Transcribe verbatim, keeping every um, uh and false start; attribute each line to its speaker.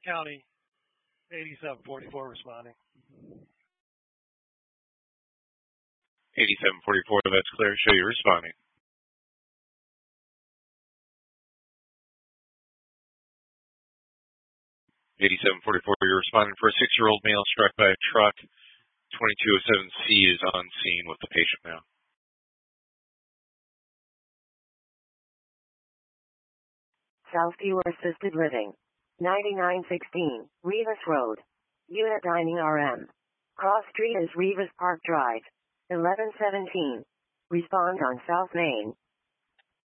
Speaker 1: County, eighty-seven forty-four responding.
Speaker 2: eighty-seven forty-four, that's clear. Show you responding. eighty-seven forty-four, you're responding for a six-year-old male struck by a truck. twenty-two oh seven C is on scene with the patient now.
Speaker 3: Southview Assisted Living. ninety-nine sixteen, Rivas Road. Unit Dining R M. Cross Street is Rivas Park Drive. eleven seventeen. Respond on South Main.